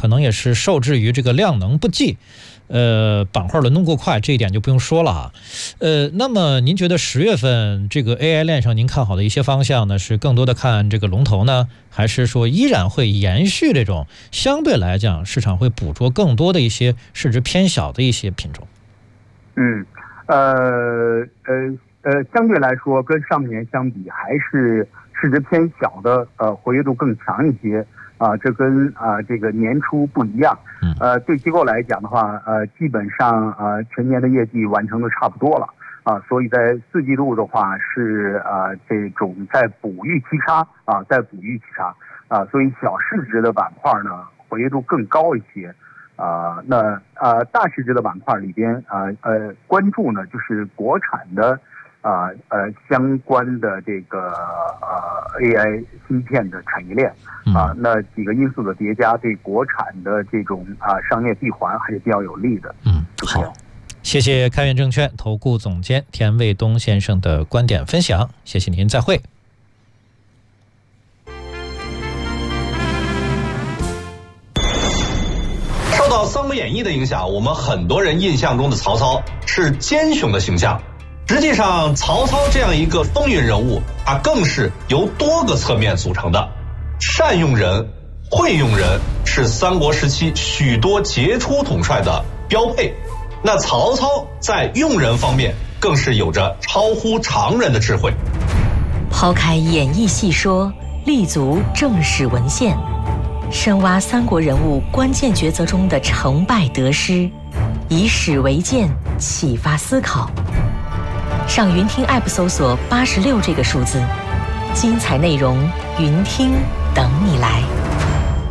可能也是受制于这个量能不济，板块轮动过快，这一点就不用说了啊。那么您觉得10月份这个 AI 链上您看好的一些方向呢，是更多的看这个龙头呢，还是说依然会延续这种相对来讲市场会捕捉更多的一些市值偏小的一些品种？ 相对来说跟上半年相比，还是市值偏小的活跃度更强一些啊，这跟这个年初不一样。对机构来讲的话，基本上全年的业绩完成的差不多了啊，所以在4季度的话是这种在补预期差啊，所以小市值的板块呢活跃度更高一些。那大市值的板块里边关注呢就是国产的相关的这个AI 芯片的产业链那几个因素的叠加，对国产的这种商业闭环还是比较有利的。 好，谢谢开源证券投顾总监田卫东先生的观点分享，谢谢您，再会。 受到《三国演义》的影响，我们很多人印象中的曹操是奸雄的形象。实际上，曹操这样一个风云人物，他更是由多个侧面组成的。善用人、会用人是三国时期许多杰出统帅的标配。那曹操在用人方面，更是有着超乎常人的智慧。 抛开演义细说，立足正史文献，深挖三国人物关键抉择中的成败得失，以史为鉴，启发思考。上云听 App 搜索86这个数字，精彩内容云听等你来。